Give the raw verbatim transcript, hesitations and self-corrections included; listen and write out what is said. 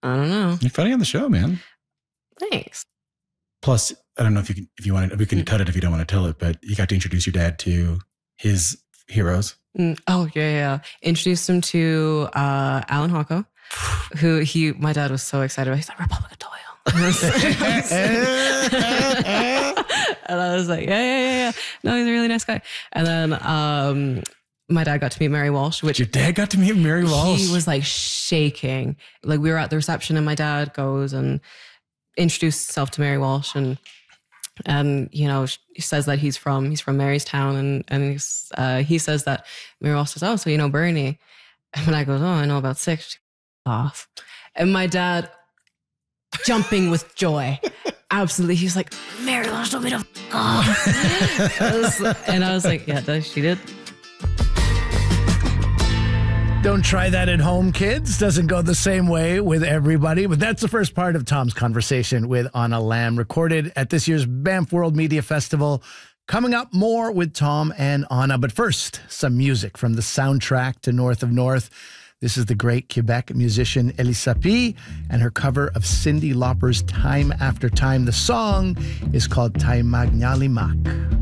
I don't know. You're funny on the show, man. Thanks. Plus, I don't know if you can, if you want to, we can cut it if you don't want to tell it, but you got to introduce your dad to his heroes. Mm, oh, yeah, yeah. Introduced him to uh, Alan Hocko, who he, my dad was so excited about. He's like, Republic of Doyle. And I was like, yeah, yeah, yeah, yeah. No, he's a really nice guy. And then um, my dad got to meet Mary Walsh, which your dad got to meet Mary Walsh. He was like shaking. Like we were at the reception, and my dad goes and introduced himself to Mary Walsh, and and you know he says that he's from he's from Marystown, and and he's, uh, he says that Mary Walsh says, oh, so you know Bernie, and my dad goes, oh, I know about six. Off, and my dad jumping with joy. Absolutely. He's like, Mary Walsh told me to f*** off. I was, and I was like, yeah, she did. Don't try that at home, kids. Doesn't go the same way with everybody. But that's the first part of Tom's conversation with Anna Lamb, recorded at this year's Banff World Media Festival. Coming up, more with Tom and Anna. But first, some music from the soundtrack to North of North. This is the great Quebec musician Elie Sapi and her cover of Cyndi Lauper's Time After Time. The song is called Tai Magnalimak.